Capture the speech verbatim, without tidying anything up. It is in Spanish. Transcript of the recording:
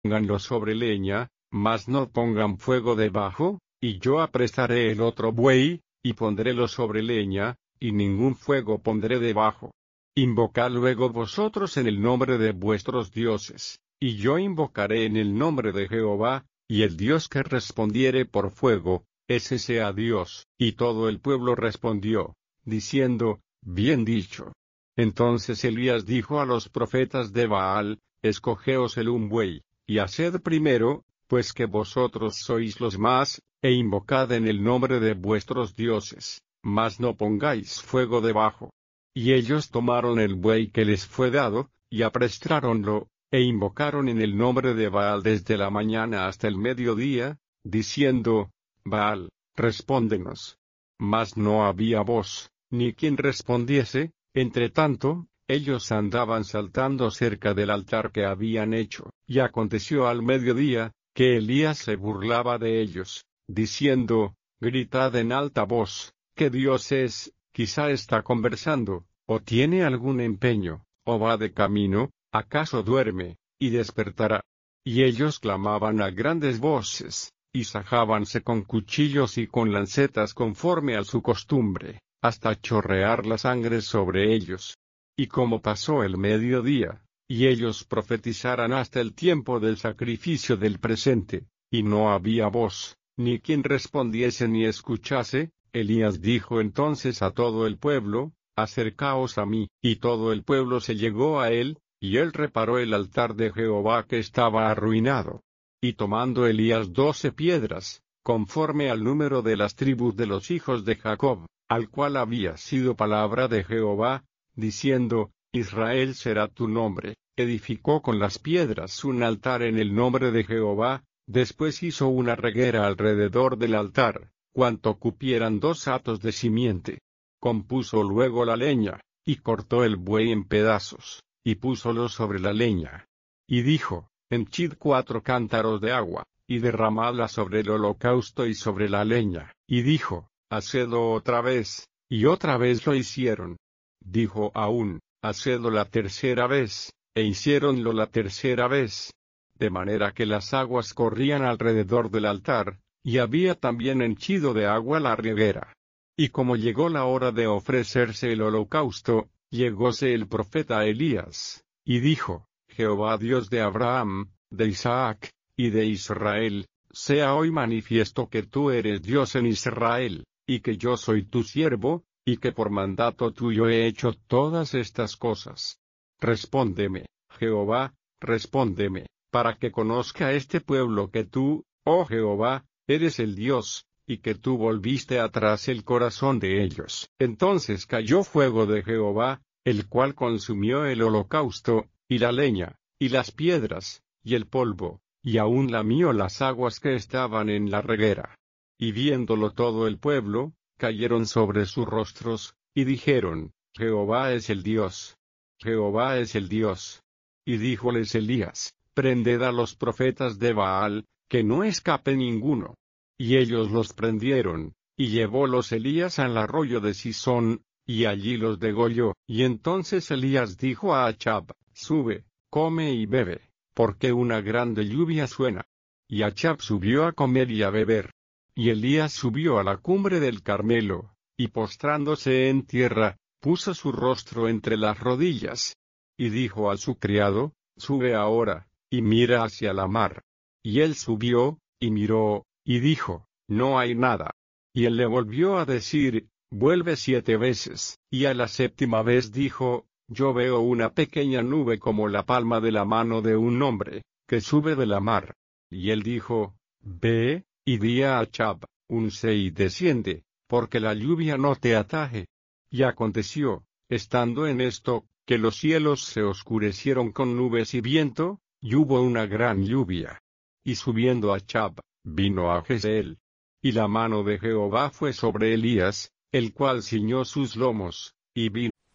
pónganlo sobre leña, mas no pongan fuego debajo, y yo apresaré el otro buey, y pondrélo sobre leña, y ningún fuego pondré debajo. Invocad luego vosotros en el nombre de vuestros dioses, y yo invocaré en el nombre de Jehová, y el Dios que respondiere por fuego, ese sea Dios. Y todo el pueblo respondió, diciendo, bien dicho. Entonces Elías dijo a los profetas de Baal, escogeos el un buey, y haced primero, pues que vosotros sois los más, e invocad en el nombre de vuestros dioses, mas no pongáis fuego debajo. Y ellos tomaron el buey que les fue dado, y aprestáronlo, e invocaron en el nombre de Baal desde la mañana hasta el mediodía, diciendo, Baal, respóndenos. Mas no había voz, ni quien respondiese. Entre tanto, ellos andaban saltando cerca del altar que habían hecho, y aconteció al mediodía, que Elías se burlaba de ellos, diciendo, gritad en alta voz, que Dios es, quizá está conversando, o tiene algún empeño, o va de camino, acaso duerme, y despertará. Y ellos clamaban a grandes voces, y sajábanse con cuchillos y con lancetas conforme a su costumbre, hasta chorrear la sangre sobre ellos. Y como pasó el mediodía, y ellos profetizaran hasta el tiempo del sacrificio del presente, y no había voz, ni quien respondiese ni escuchase, Elías dijo entonces a todo el pueblo, acercaos a mí, y todo el pueblo se llegó a él, y él reparó el altar de Jehová que estaba arruinado. Y tomando Elías doce piedras, conforme al número de las tribus de los hijos de Jacob, al cual había sido palabra de Jehová, diciendo, Israel será tu nombre, edificó con las piedras un altar en el nombre de Jehová, después hizo una reguera alrededor del altar, cuanto cupieran dos hatos de simiente. Compuso luego la leña, y cortó el buey en pedazos, y púsolo sobre la leña. Y dijo, henchid cuatro cántaros de agua, y derramadla sobre el holocausto y sobre la leña. Y dijo, hacedlo otra vez, y otra vez lo hicieron. Dijo aún, hacedlo la tercera vez, e hiciéronlo la tercera vez. De manera que las aguas corrían alrededor del altar, y había también henchido de agua la reguera. Y como llegó la hora de ofrecerse el holocausto, llegóse el profeta Elías, y dijo, Jehová Dios de Abraham, de Isaac, y de Israel, sea hoy manifiesto que tú eres Dios en Israel, y que yo soy tu siervo, y que por mandato tuyo he hecho todas estas cosas. Respóndeme, Jehová, respóndeme, para que conozca este pueblo que tú, oh Jehová, eres el Dios, y que tú volviste atrás el corazón de ellos. Entonces cayó fuego de Jehová, el cual consumió el holocausto, y la leña, y las piedras, y el polvo, y aún lamió las aguas que estaban en la reguera. Y viéndolo todo el pueblo, cayeron sobre sus rostros, y dijeron, Jehová es el Dios. Jehová es el Dios. Y díjoles Elías, prended a los profetas de Baal, que no escape ninguno. Y ellos los prendieron, y llevólos Elías al arroyo de Sisón, y allí los degolló. Y entonces Elías dijo a Achab, sube, come y bebe, porque una grande lluvia suena. Y Achab subió a comer y a beber. Y Elías subió a la cumbre del Carmelo, y postrándose en tierra, puso su rostro entre las rodillas. Y dijo a su criado, sube ahora, y mira hacia la mar. Y él subió, y miró, y dijo, no hay nada. Y él le volvió a decir, vuelve siete veces. Y a la séptima vez dijo, yo veo una pequeña nube como la palma de la mano de un hombre, que sube de la mar. Y él dijo, ve, y di a Achab, unce y desciende, porque la lluvia no te ataje. Y aconteció, estando en esto, que los cielos se oscurecieron con nubes y viento, y hubo una gran lluvia. Y subiendo Achab, vino a Jezreel. Y la mano de Jehová fue sobre Elías, el cual ciñó sus lomos, y vino